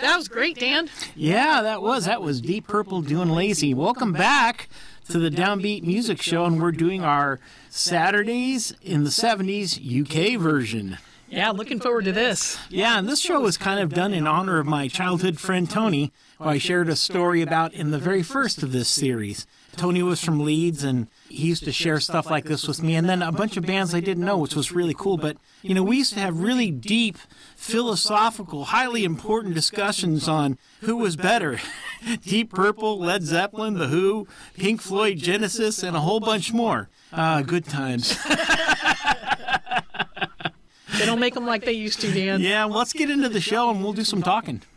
That was great, Dan. Yeah, that was Deep Purple doing Lazy. Welcome back to the Downbeat Music Show, and we're doing our Saturdays in the 70s UK version. Yeah, looking forward to this. Yeah, and this show was kind of done in honor of my childhood friend Tony, who I shared a story about in the very first of this series. Tony was from Leeds, and he used to share stuff like this with me, and then a bunch of bands I didn't know, which was really cool. But, you know, we used to have really deep, philosophical, highly important discussions on who was better. Deep Purple, Led Zeppelin, The Who, Pink Floyd, Genesis, and a whole bunch more. Good times. They don't make them like they used to, Dan. Yeah, let's get into the show, and we'll do some talking.